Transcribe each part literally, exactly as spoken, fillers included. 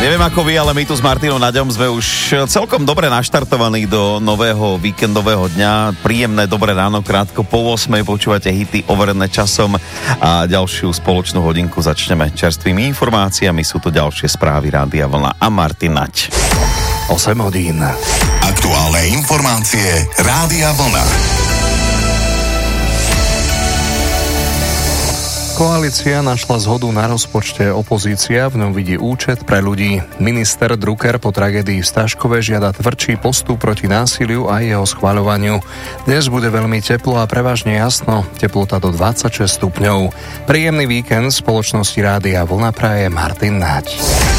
Neviem ako vy, ale my tu s Martinom Naďom sme už celkom dobre naštartovaní do nového víkendového dňa. Príjemné, dobré ráno, krátko po ôsmej počúvate hity overené časom a ďalšiu spoločnú hodinku začneme čerstvými informáciami. Sú tu ďalšie správy Rádia Vlna a Martin Naď. osem hodín. Aktuálne informácie Rádia Vlna. Koalícia našla zhodu na rozpočte, opozícia v ňom vidí účet pre ľudí. Minister Drucker po tragédii v Staškove žiada tvrdší postup proti násiliu a jeho schvaľovaniu. Dnes bude veľmi teplo a prevažne jasno, teplota do dvadsaťšesť stupňov. Príjemný víkend v spoločnosti Rádia Vlna praje Martin Naď.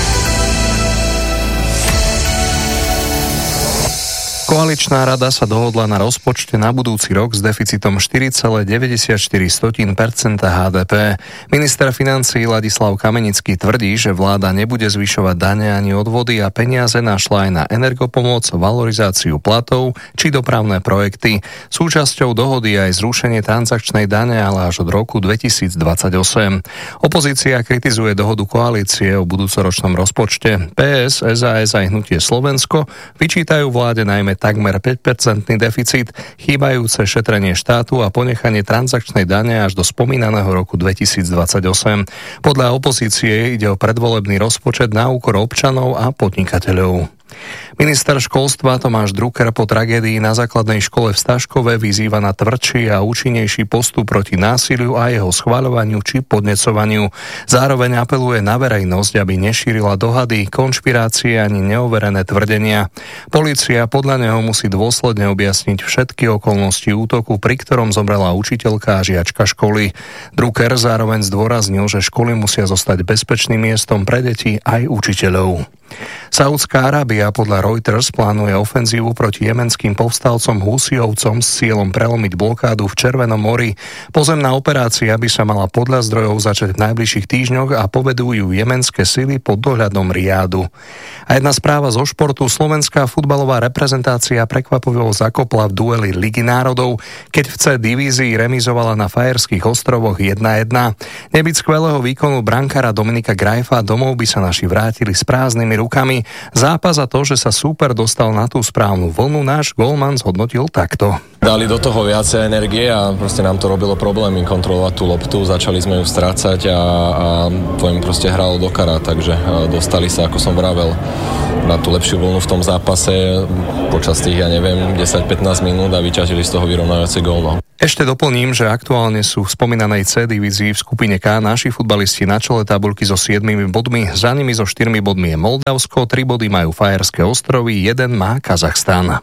Koaličná rada sa dohodla na rozpočte na budúci rok s deficitom štyri celé deväťdesiatštyri percenta há dé pé. Minister financií Ladislav Kamenický tvrdí, že vláda nebude zvyšovať dane ani odvody a peniaze našla aj na energopomoc, valorizáciu platov či dopravné projekty. Súčasťou dohody je aj zrušenie transakčnej dane, ale až od roku dvetisícdvadsaťosem. Opozícia kritizuje dohodu koalície o budúcoročnom rozpočte. pé es, es a es aj Hnutie Slovensko vyčítajú vláde najmä takmer päť percentný deficit, chýbajúce šetrenie štátu a ponechanie transakčnej dane až do spomínaného roku dvetisícdvadsaťosem. Podľa opozície ide o predvolebný rozpočet na úkor občanov a podnikateľov. Minister školstva Tomáš Drucker po tragédii na základnej škole v Staškove vyzýva na tvrdší a účinnejší postup proti násiliu a jeho schvaľovaniu či podnecovaniu. Zároveň apeluje na verejnosť, aby nešírila dohady, konšpirácie ani neoverené tvrdenia. Polícia podľa neho musí dôsledne objasniť všetky okolnosti útoku, pri ktorom zomrela učiteľka a žiačka školy. Drucker zároveň zdôraznil, že školy musia zostať bezpečným miestom pre deti aj učiteľov. Saudská Arábia podľa Reuters plánuje ofenzívu proti jemenským povstalcom Husijovcom s cieľom prelomiť blokádu v Červenom mori. Pozemná operácia by sa mala podľa zdrojov začať v najbližších týždňoch a povedú ju jemenské sily pod dohľadom Riádu. A jedna správa zo športu: slovenská futbalová reprezentácia prekvapivo zakopla v dueli Ligy národov, keď v C divízii remizovala na Fajerských ostrovoch jedna jedna. Nebyť skvelého výkonu brankára Dominika Grajfa, domov by sa naši vrátili s prázdnymi rukami. Zápas a to, že sa súper dostal na tú správnu vlnu, náš golman zhodnotil takto. Dali do toho viacej energie a proste nám to robilo problémy kontrolovať tú loptu, začali sme ju strácať a, a to im proste hralo do karát, takže dostali sa, ako som vravel, na tú lepšiu vlnu v tom zápase počas tých, ja neviem, desať pätnásť minút a vyťažili z toho vyrovnávací gól. No. Ešte doplním, že aktuálne sú v spomínanej C divízii v skupine K naši futbalisti na čele tabuľky so siedmimi bodmi, za nimi so štyrmi bodmi je Moldavsko, tri body majú Fajerské ostrovy, jeden má Kazachstan.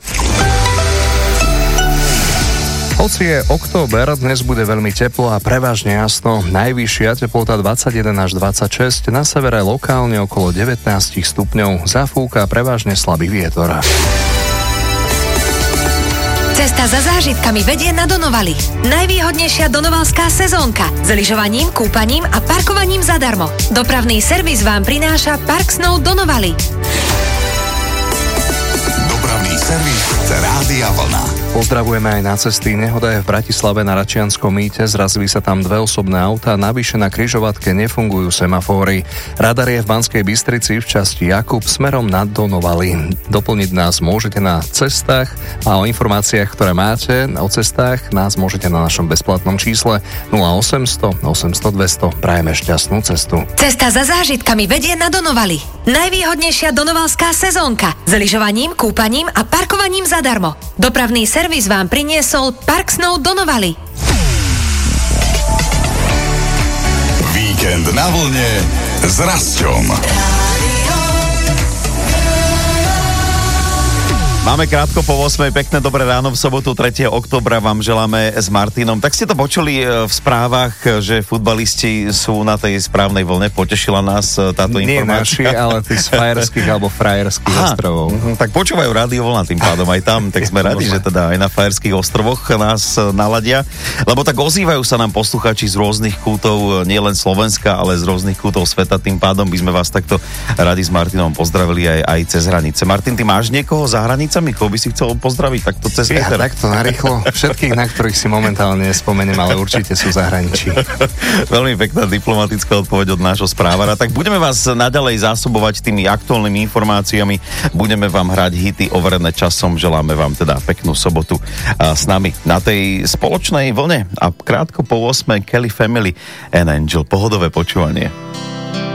Hoci je október, dnes bude veľmi teplo a prevažne jasno. Najvyššia teplota dvadsaťjeden až dvadsaťšesť, na severe lokálne okolo devätnásť stupňov. Zafúka prevažne slabý vietor. Cesta za zážitkami vedie na Donovali. Najvýhodnejšia donovalská sezónka s lyžovaním, kúpaním a parkovaním zadarmo. Dopravný servis vám prináša Park Snow Donovali. Dopravný servis Rádia Vlna. Pozdravujeme aj na cesty. Nehoda je v Bratislave na Račianskom mýte, zrazili sa tam dve osobné autá, navyše na križovatke nefungujú semafóry. Radar je v Banskej Bystrici v časti Jakub smerom na Donovali. Doplniť nás môžete na cestách a o informáciách, ktoré máte o cestách, nás môžete na našom bezplatnom čísle nula osemsto osemsto dvesto. Prajeme šťastnú cestu. Cesta za zážitkami vedie na Donovali. Najvýhodnejšia donovalská sezónka s lyžovaním, kúpaním a parkovaním zadarmo. Dopravný servis vám priniesol Park Snow Donovali. Víkend na vlne s Rasťom. Máme krátko po ôsmej, pekné dobré ráno v sobotu tretieho októbra vám želáme s Martinom. Tak ste to počuli v správach, že futbalisti sú na tej správnej vlne, potešila nás táto Nie informácia. Nie naši, ale tí z Fajerských alebo Frajerských Aha, ostrovov. Tak počúvajú Rádio Vlna tým pádom aj tam, tak sme radi, že teda aj na Fajerských ostrovoch nás naladia, lebo tak ozývajú sa nám posluchači z rôznych kútov, nielen Slovenska, ale z rôznych kútov sveta, tým pádom by sme vás takto radi s Martinom pozdravili aj, aj cez hranice. Martin, ty máš niekoho za hranice? hranicami? Koho by si chcel pozdraviť takto cez Ja éter? takto narýchlo. Všetkých, na ktorých si momentálne nespomeniem, ale určite sú v zahraničí. Veľmi pekná diplomatická odpoveď od nášho správara. Tak budeme vás naďalej zásobovať tými aktuálnymi informáciami. Budeme vám hrať hity overené časom. Želáme vám teda peknú sobotu a s nami na tej spoločnej vlne. A krátko po ôsmej Kelly Family and Angel. Pohodové počúvanie.